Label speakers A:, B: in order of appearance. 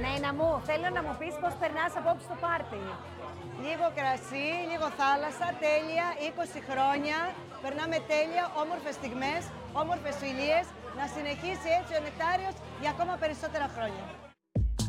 A: Νένα μου, θέλω να μου πεις πώς περνάς απόψε στο πάρτι.
B: Λίγο κρασί, λίγο θάλασσα, τέλεια, 20 χρόνια. Περνάμε τέλεια, όμορφες στιγμές, όμορφες φιλίες. Να συνεχίσει έτσι ο Νεκτάριος για ακόμα περισσότερα χρόνια.